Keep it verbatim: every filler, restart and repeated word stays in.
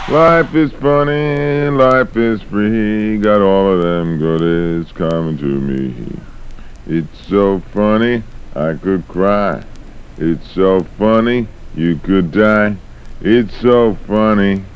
Life is funny, life is free, got all of them goodies coming to me. It's so funny, I could cry. It's so funny, you could die. It's so funny.